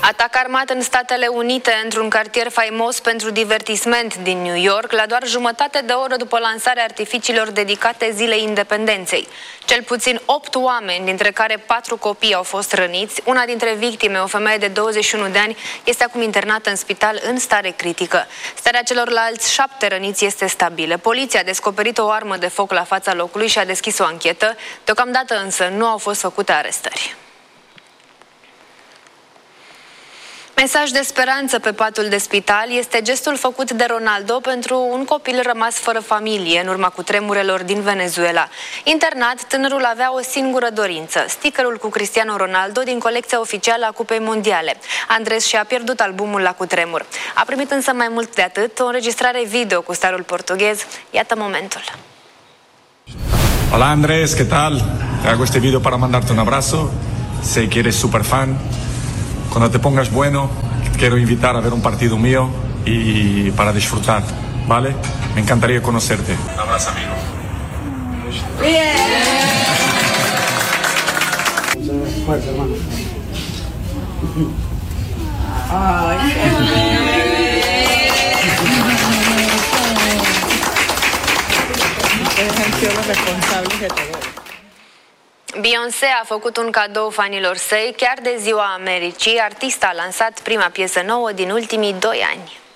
Atac armat în Statele Unite, într-un cartier faimos pentru divertisment din New York, la doar jumătate de oră după lansarea artificiilor dedicate Zilei Independenței. Cel puțin 8 oameni, dintre care 4 copii, au fost răniți. Una dintre victime, o femeie de 21 de ani, este acum internată în spital în stare critică. Starea celorlalți 7 răniți este stabilă. Poliția a descoperit o armă de foc la fața locului și a deschis o anchetă. Deocamdată însă nu au fost făcute arestări. Mesaj de speranță pe patul de spital este gestul făcut de Ronaldo pentru un copil rămas fără familie în urma cutremurelor din Venezuela. Internat, tânărul avea o singură dorință: stickerul cu Cristiano Ronaldo din colecția oficială a Cupei Mondiale. Andres și-a pierdut albumul la cutremur. A primit însă mai mult de atât, o înregistrare video cu starul portughez. Iată momentul. Hola Andrés, ¿qué tal? Te hago este video para mandarte un abrazo. Sé que eres super fan. Cuando te pongas bueno, quiero invitar a ver un partido mío y para disfrutar, ¿vale? Me encantaría conocerte. Un abrazo, amigo. Bien. Fuerte, hermano. Ay, qué bien. Beyoncé a făcut un cadou fanilor săi chiar de Ziua Americii. Artista a lansat prima piesă nouă din ultimii 2 ani.